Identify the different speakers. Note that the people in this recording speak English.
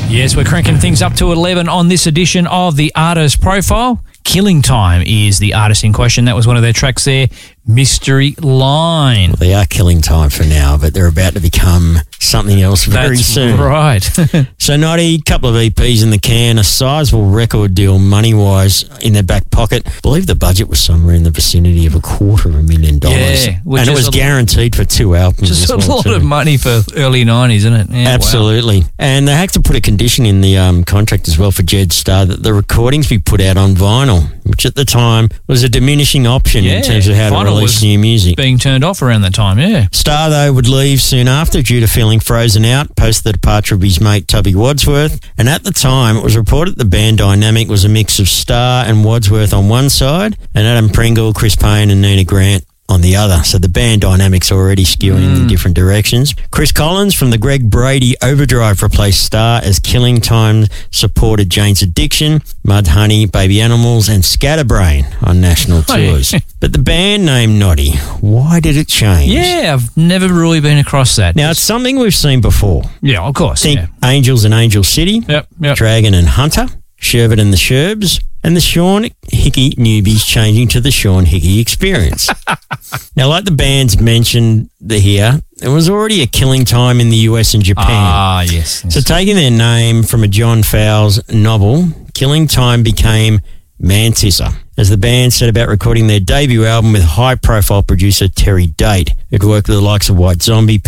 Speaker 1: Yes, we're cranking things up to 11 on this edition of the Artist Profile. Killing Time is the artist in question. That was one of their tracks there, Mystery Line.
Speaker 2: Well, they are Killing Time for now, but they're about to become something else very soon.
Speaker 1: Right.
Speaker 2: So, Noddy, a couple of EPs in the can, a sizable record deal money-wise in their back pocket. I believe the budget was somewhere in the vicinity of $250,000.
Speaker 1: Yeah,
Speaker 2: and it was guaranteed for 2 albums.
Speaker 1: Just a lot of money for early 90s, isn't it? Yeah,
Speaker 2: absolutely. Wow. And they had to put a condition in the contract as well for Jed Starr that the recordings be put out on vinyl, which at the time was a diminishing option in terms of how to release new music.
Speaker 1: Being turned off around that time, yeah.
Speaker 2: Starr, though, would leave soon after due to feeling frozen out post the departure of his mate Tubby Wadsworth. And at the time, it was reported the band dynamic was a mix of Starr and Wadsworth on one side and Adam Pringle, Chris Payne and Nina Grant on the other. So the band dynamics already skewing in different directions. Chris Collins from the Greg Brady Overdrive replaced Starr as Killing Time supported Jane's Addiction, Mudhoney, Baby Animals and Scatterbrain on national tours. But the band name, Noddy, why did it change?
Speaker 1: Yeah, I've never really been across that.
Speaker 2: Now, it's something we've seen before.
Speaker 1: Yeah, of course.
Speaker 2: Think Angels and Angel City,
Speaker 1: yep.
Speaker 2: Dragon and Hunter, Sherbet and the Sherbs, and the Sean Hickey Newbies changing to the Sean Hickey Experience. Now, like the bands mentioned here, there was already a Killing Time in the US and Japan.
Speaker 1: Ah, yes.
Speaker 2: So taking their name from a John Fowles novel, Killing Time became Mantisser, as the band set about recording their debut album with high-profile producer Terry Date, who'd worked with the likes of White Zombie,